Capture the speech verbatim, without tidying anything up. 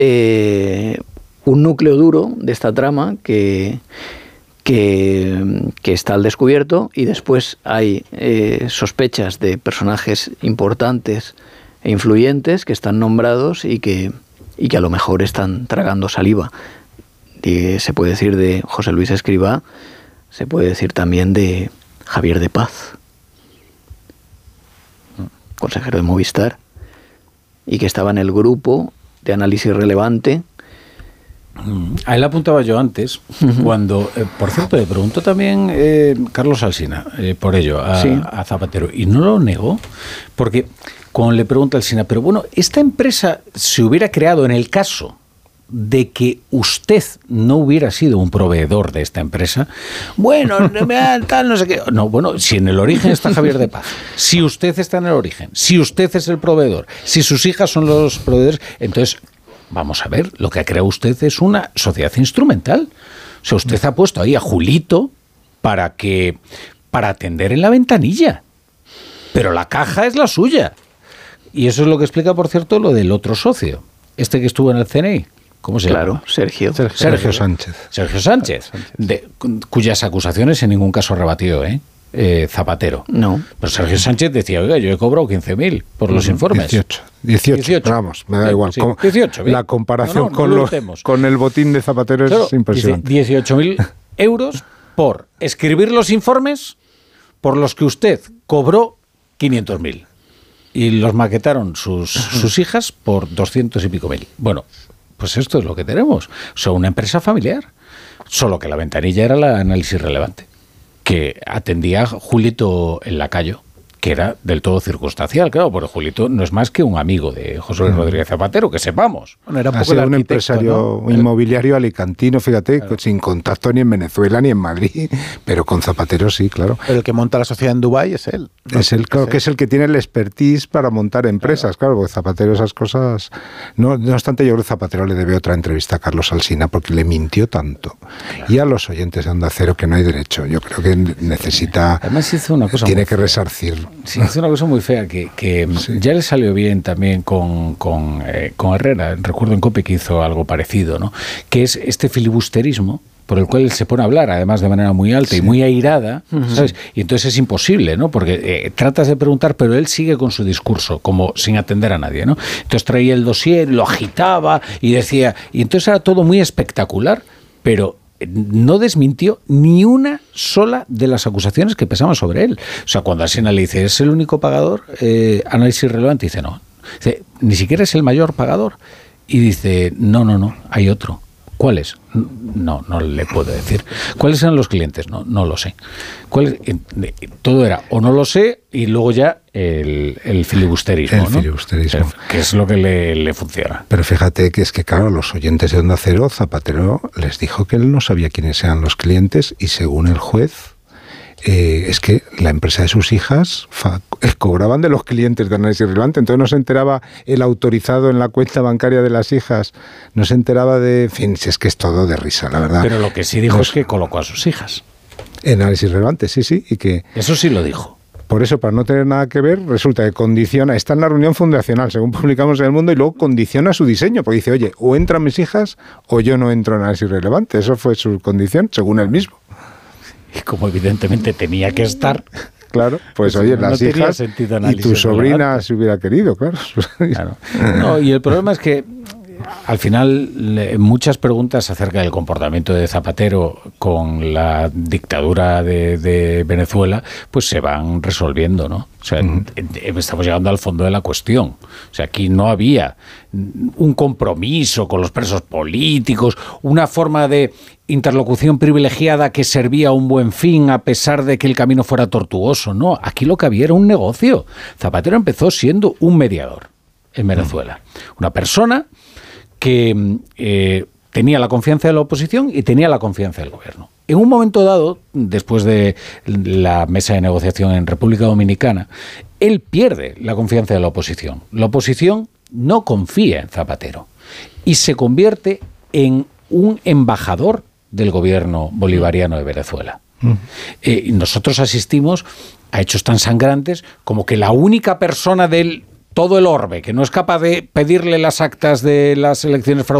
eh, un núcleo duro de esta trama que, que, que está al descubierto, y después hay eh, sospechas de personajes importantes e influyentes que están nombrados y que, y que a lo mejor están tragando saliva. Y se puede decir de José Luis Escrivá, se puede decir también de Javier de Paz, consejero de Movistar, y que estaba en el grupo de análisis relevante. A él apuntaba yo antes, uh-huh. cuando, eh, por cierto, le preguntó también eh, Carlos Alsina eh, por ello a, sí. a Zapatero, y no lo negó, porque cuando le pregunta Alsina, pero bueno, esta empresa se hubiera creado en el caso de que usted no hubiera sido un proveedor de esta empresa, bueno, tal, no sé qué. No, bueno, si en el origen está Javier de Paz, si usted está en el origen, si usted es el proveedor, si sus hijas son los proveedores, entonces, vamos a ver, lo que ha creado usted es una sociedad instrumental. O sea, usted ha puesto ahí a Julito para que, para atender en la ventanilla, pero la caja es la suya. Y eso es lo que explica, por cierto, lo del otro socio, este que estuvo en el C N I. ¿Cómo se claro, llama? Sergio. Sergio. Sergio Sánchez. Sergio Sánchez, de, cuyas acusaciones en ningún caso ha rebatido, ¿eh? Eh, Zapatero. No. Pero Sergio Sánchez decía, oiga, yo he cobrado quince mil por los uh-huh. informes. dieciocho. dieciocho. dieciocho. Vamos, me da igual. Sí, dieciocho, la comparación no, no, con, no los, con el botín de Zapatero claro, es impresionante. dieciocho mil euros por escribir los informes por los que usted cobró quinientos mil. Y los maquetaron sus, sus hijas por doscientos y pico mil. Bueno, pues esto es lo que tenemos. O sea, una empresa familiar. Solo que la ventanilla era el análisis relevante, que atendía a Julito el Lacayo, que era del todo circunstancial, claro, porque Julito no es más que un amigo de José Luis Rodríguez Zapatero, que sepamos. Bueno, era un, poco un empresario ¿no? inmobiliario alicantino, fíjate, claro. sin contacto ni en Venezuela ni en Madrid, pero con Zapatero sí, claro. Pero el que monta la sociedad en Dubái es él. ¿no? Es él, claro, es que él. es el que tiene el expertise para montar empresas, claro, claro porque Zapatero esas cosas... No, no obstante, yo creo que Zapatero le debe otra entrevista a Carlos Alsina, porque le mintió tanto. Claro. Y a los oyentes de Onda Cero que no hay derecho. Yo creo que necesita... Además hizo una cosa tiene que resarcir. Sí, es una cosa muy fea que, que sí. ya le salió bien también con, con, eh, con Herrera. Recuerdo en COPE que hizo algo parecido, ¿no? Que es este filibusterismo por el cual él se pone a hablar, además de manera muy alta sí. y muy airada, ¿sabes? Y entonces es imposible, ¿no? Porque eh, tratas de preguntar, pero él sigue con su discurso, como sin atender a nadie, ¿no? Entonces traía el dossier, lo agitaba y decía... Y entonces era todo muy espectacular, pero... no desmintió ni una sola de las acusaciones que pesaban sobre él. O sea, cuando Alsina le dice, ¿es el único pagador? Eh, análisis relevante, dice, no. Dice, ni siquiera es el mayor pagador. Y dice, no, no, no, hay otro. ¿Cuál es? No, no le puedo decir. ¿Cuáles eran los clientes? No, no lo sé. ¿Cuál es? Todo era, o no lo sé, y luego ya el, el filibusterismo, el ¿no? filibusterismo. Que es lo que le, le funciona. Pero fíjate que es que, claro, los oyentes de Onda Cero, Zapatero les dijo que él no sabía quiénes eran los clientes, y según el juez, eh, es que la empresa de sus hijas fa, cobraban de los clientes de análisis relevante, entonces no se enteraba el autorizado en la cuenta bancaria de las hijas, no se enteraba de... En fin, si es que es todo de risa, la verdad. Pero lo que sí dijo no, es que colocó a sus hijas. En análisis relevante, sí, sí, y que... Eso sí lo dijo. Por eso, para no tener nada que ver, resulta que condiciona, está en la reunión fundacional, según publicamos en El Mundo, y luego condiciona su diseño, porque dice, oye, o entran mis hijas o yo no entro en análisis relevante. Eso fue su condición, según él mismo. Y como evidentemente tenía que estar... Claro, pues, pues oye, no las hijas y tu sobrina relevante. Se hubiera querido, claro. claro. No, y el problema es que al final muchas preguntas acerca del comportamiento de Zapatero con la dictadura de, de Venezuela pues se van resolviendo, ¿no? O sea, uh-huh. estamos llegando al fondo de la cuestión. O sea, aquí no había un compromiso con los presos políticos, una forma de interlocución privilegiada que servía a un buen fin a pesar de que el camino fuera tortuoso. No, aquí lo que había era un negocio. Zapatero empezó siendo un mediador en Venezuela. Uh-huh. Una persona que eh, tenía la confianza de la oposición y tenía la confianza del gobierno. En un momento dado, después de la mesa de negociación en República Dominicana, él pierde la confianza de la oposición. La oposición no confía en Zapatero y se convierte en un embajador del gobierno bolivariano de Venezuela. Mm. Eh, nosotros asistimos a hechos tan sangrantes como que la única persona del todo el orbe, que no es capaz de pedirle las actas de las elecciones fraudulentas